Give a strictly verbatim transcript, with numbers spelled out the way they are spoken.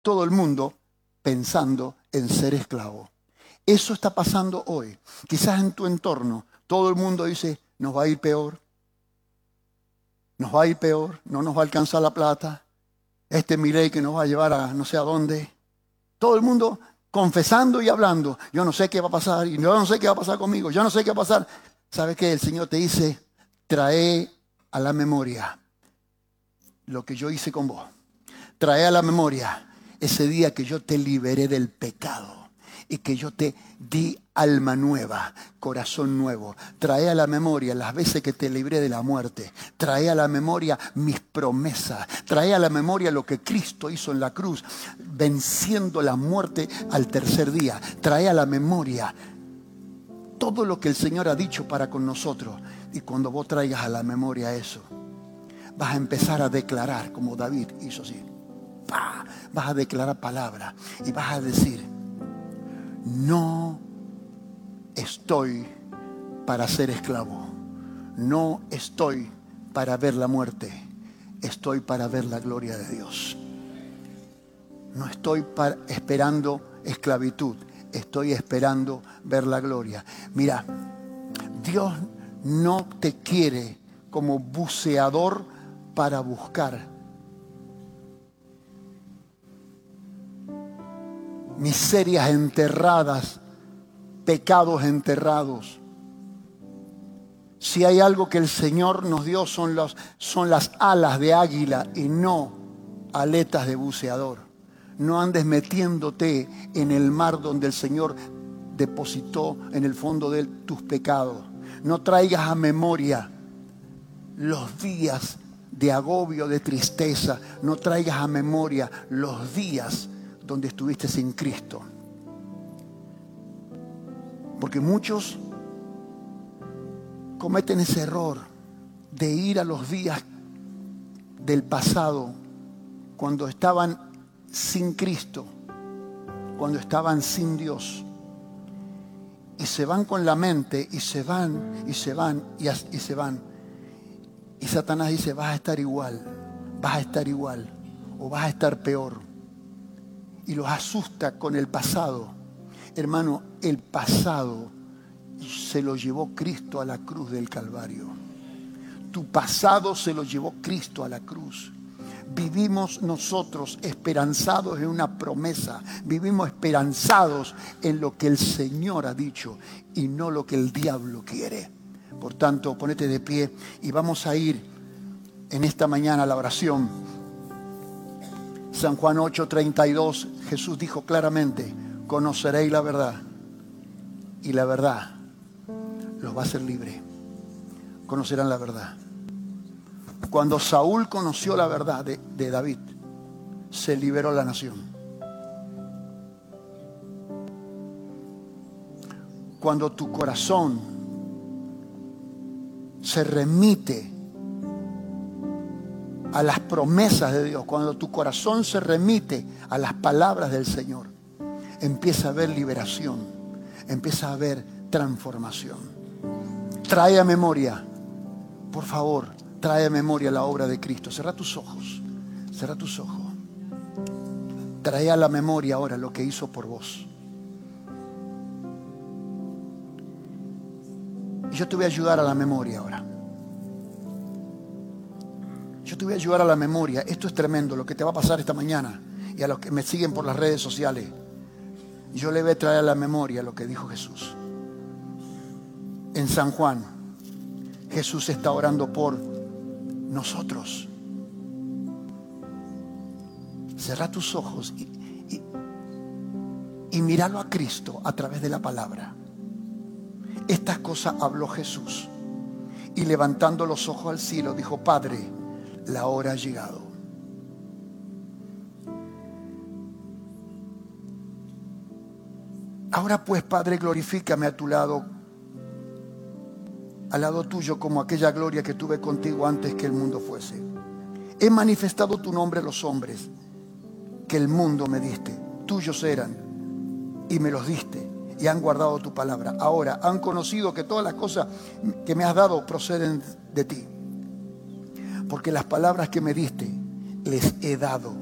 todo el mundo pensando en ser esclavo. Eso está pasando hoy. Quizás en tu entorno todo el mundo dice, nos va a ir peor. Nos va a ir peor, no nos va a alcanzar la plata. Este Milei que nos va a llevar a no sé a dónde. Todo el mundo confesando y hablando. Yo no sé qué va a pasar y yo no sé qué va a pasar conmigo. Yo no sé qué va a pasar. ¿Sabes qué? El Señor te dice, trae a la memoria lo que yo hice con vos. Trae a la memoria ese día que yo te liberé del pecado y que yo te di alma nueva, corazón nuevo. Trae a la memoria las veces que te libré de la muerte. Trae a la memoria mis promesas. Trae a la memoria lo que Cristo hizo en la cruz, venciendo la muerte al tercer día. Trae a la memoria todo lo que el Señor ha dicho para con nosotros. Y cuando vos traigas a la memoria eso, vas a empezar a declarar como David hizo así. ¡Pah! Vas a declarar palabras y vas a decir, no estoy para ser esclavo. No estoy para ver la muerte. Estoy para ver la gloria de Dios. No estoy para, esperando esclavitud. Estoy esperando ver la gloria. Mira, Dios no te quiere como buceador para buscar miserias enterradas, pecados enterrados. Si hay algo que el Señor nos dio son, los, son las alas de águila y no aletas de buceador. No andes metiéndote en el mar donde el Señor depositó en el fondo de él tus pecados. No traigas a memoria los días de agobio, de tristeza. No traigas a memoria los días donde estuviste sin Cristo. Porque muchos cometen ese error de ir a los días del pasado, cuando estaban sin Cristo, cuando estaban sin Dios, y se van con la mente y se van y se van y, y se van, y Satanás dice, vas a estar igual, vas a estar igual o vas a estar peor, y los asusta con el pasado. Hermano, el pasado se lo llevó Cristo a la cruz del Calvario. Tu pasado se lo llevó Cristo a la cruz. Vivimos nosotros esperanzados en una promesa. Vivimos esperanzados en lo que el Señor ha dicho y no lo que el diablo quiere. Por tanto, ponete de pie y vamos a ir en esta mañana a la oración. San Juan ocho treinta y dos, Jesús dijo claramente, conoceréis la verdad y la verdad los va a hacer libre. Conocerán la verdad. Cuando Saúl conoció la verdad de, de David, se liberó la nación. Cuando tu corazón se remite a las promesas de Dios, cuando tu corazón se remite a las palabras del Señor, empieza a haber liberación, empieza a haber transformación. Trae a memoria, por favor, trae a memoria la obra de Cristo. Cierra tus ojos, cierra tus ojos. Trae a la memoria ahora lo que hizo por vos. Y yo te voy a ayudar a la memoria ahora. Yo te voy a ayudar a la memoria. Esto es tremendo lo que te va a pasar esta mañana. Y a los que me siguen por las redes sociales, yo le voy a traer a la memoria lo que dijo Jesús. En San Juan, Jesús está orando por nosotros. Cerrá tus ojos y, y, y míralo a Cristo a través de la palabra. Estas cosas habló Jesús y levantando los ojos al cielo dijo, Padre, la hora ha llegado. Ahora pues, Padre, glorifícame a tu lado, al lado tuyo, como aquella gloria que tuve contigo antes que el mundo fuese. He manifestado tu nombre a los hombres que el mundo me diste. Tuyos eran y me los diste y han guardado tu palabra. Ahora han conocido que todas las cosas que me has dado proceden de ti. Porque las palabras que me diste les he dado